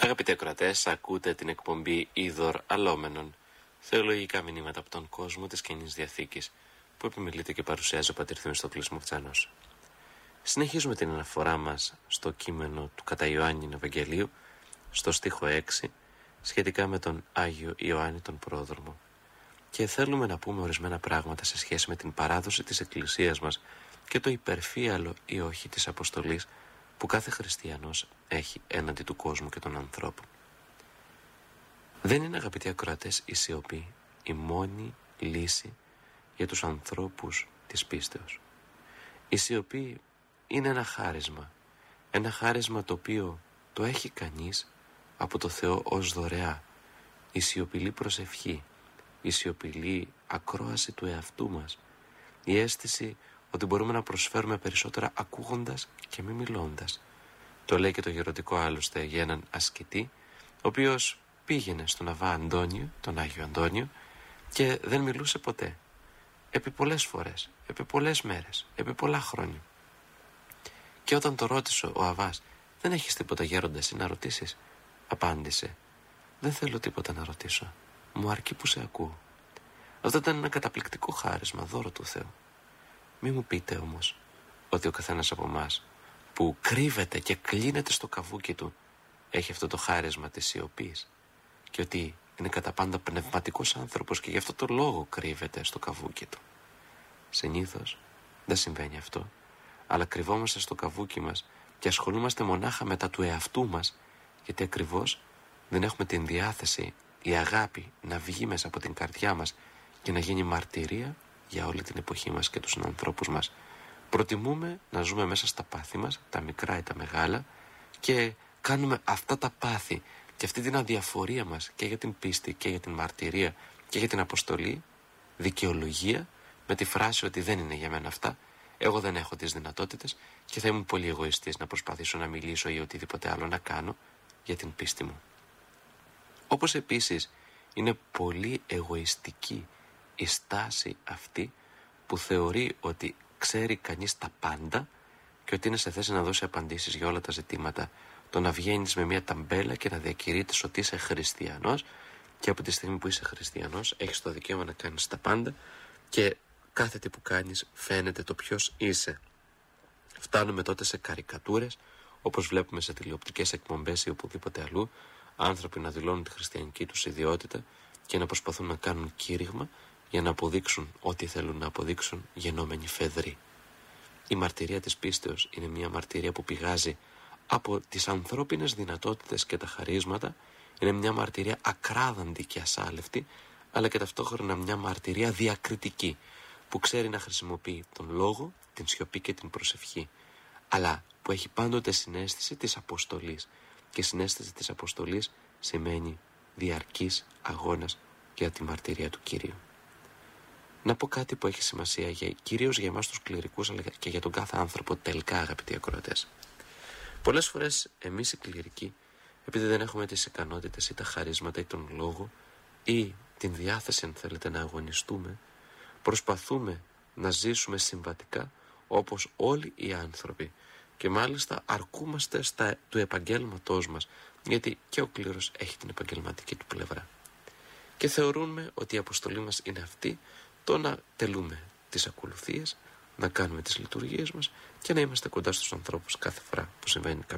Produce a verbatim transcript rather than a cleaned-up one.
Αγαπητοί ακροατές, ακούτε την εκπομπή Είδωρ Αλλόμενων, θεολογικά μηνύματα από τον κόσμο της Καινής Διαθήκης, που επιμελείται και παρουσιάζει ο πατήρ Θεμιστοκλής Μουφτσάνος. Συνεχίζουμε την αναφορά μας στο κείμενο του κατά Ιωάννη Ευαγγελίου, στο στίχο έξι, σχετικά με τον Άγιο Ιωάννη τον Πρόδρομο. Και θέλουμε να πούμε ορισμένα πράγματα σε σχέση με την παράδοση της Εκκλησίας μας και το υπερφύαλο ή όχι της αποστολής που κάθε χριστιανός έχει έναντι του κόσμου και των ανθρώπων. Δεν είναι, αγαπητοί ακροατές, η σιωπή η μόνη λύση για τους ανθρώπους της πίστεως. Η σιωπή είναι ένα χάρισμα, ένα χάρισμα το οποίο το έχει κανείς από το Θεό ως δωρεά. Η σιωπηλή προσευχή, η σιωπηλή ακρόαση του εαυτού μας, η αίσθηση ότι μπορούμε να προσφέρουμε περισσότερα ακούγοντας και μη μιλώντας. Το λέει και το γεροντικό άλλωστε για έναν ασκητή, ο οποίος πήγαινε στον Αβά Αντώνιο, τον Άγιο Αντώνιο, και δεν μιλούσε ποτέ. Επί πολλές φορές, επί πολλές μέρες, επί πολλά χρόνια. Και όταν το ρώτησε ο Αβάς, δεν έχεις τίποτα γέροντα εσύ να ρωτήσεις? Απάντησε, δεν θέλω τίποτα να ρωτήσω, μου αρκεί που σε ακούω. Αυτό ήταν ένα καταπληκτικό χάρισμα, δώρο του Θεού. Μη μου πείτε όμως ότι ο καθένας από εμάς που κρύβεται και κλείνεται στο καβούκι του έχει αυτό το χάρισμα της σιωπής και ότι είναι κατά πάντα πνευματικός άνθρωπος και γι' αυτό το λόγο κρύβεται στο καβούκι του. Συνήθως δεν συμβαίνει αυτό, αλλά κρυβόμαστε στο καβούκι μας και ασχολούμαστε μονάχα μετά του εαυτού μας, γιατί ακριβώς δεν έχουμε την διάθεση, η αγάπη να βγει μέσα από την καρδιά μας και να γίνει μαρτυρία για όλη την εποχή μας και τους ανθρώπους μας. Προτιμούμε να ζούμε μέσα στα πάθη μας, τα μικρά ή τα μεγάλα, και κάνουμε αυτά τα πάθη και αυτή την αδιαφορία μας και για την πίστη και για την μαρτυρία και για την αποστολή, δικαιολογία, με τη φράση ότι δεν είναι για μένα αυτά, εγώ δεν έχω τις δυνατότητες και θα ήμουν πολύ εγωιστής να προσπαθήσω να μιλήσω ή οτιδήποτε άλλο να κάνω για την πίστη μου. Όπως επίσης είναι πολύ εγωιστική η στάση αυτή που θεωρεί ότι ξέρει κανείς τα πάντα και ότι είναι σε θέση να δώσει απαντήσεις για όλα τα ζητήματα. Το να βγαίνεις με μια ταμπέλα και να διακηρύττεις ότι είσαι χριστιανός και από τη στιγμή που είσαι χριστιανός έχεις το δικαίωμα να κάνεις τα πάντα και κάθε τι που κάνεις φαίνεται το ποιος είσαι. Φτάνουμε τότε σε καρικατούρες, όπως βλέπουμε σε τηλεοπτικές εκπομπές ή οπουδήποτε αλλού, άνθρωποι να δηλώνουν τη χριστιανική τους ιδιότητα και να προσπαθούν να κάνουν κήρυγμα για να αποδείξουν ό,τι θέλουν να αποδείξουν, γενόμενοι φεδροί. Η μαρτυρία της πίστεως είναι μια μαρτυρία που πηγάζει από τις ανθρώπινες δυνατότητες και τα χαρίσματα, είναι μια μαρτυρία ακράδαντη και ασάλευτη, αλλά και ταυτόχρονα μια μαρτυρία διακριτική, που ξέρει να χρησιμοποιεί τον λόγο, την σιωπή και την προσευχή, αλλά που έχει πάντοτε συναίσθηση της αποστολής. Και συναίσθηση της αποστολής σημαίνει διαρκής αγώνας για τη μαρτυρία του Κυρίου. Να πω κάτι που έχει σημασία για, κυρίως για εμάς τους κληρικούς, αλλά και για τον κάθε άνθρωπο τελικά, αγαπητοί ακροατές. Πολλές φορές εμείς οι κληρικοί, επειδή δεν έχουμε τις ικανότητες ή τα χαρίσματα ή τον λόγο ή την διάθεση, αν θέλετε, να αγωνιστούμε, προσπαθούμε να ζήσουμε συμβατικά όπως όλοι οι άνθρωποι και μάλιστα αρκούμαστε στα του επαγγέλματός μας, γιατί και ο κλήρος έχει την επαγγελματική του πλευρά. Και θεωρούμε ότι η αποστολή μας είναι αυτή, το να τελούμε τις ακολουθίες, να κάνουμε τις λειτουργίες μας και να είμαστε κοντά στους ανθρώπους κάθε φορά που συμβαίνει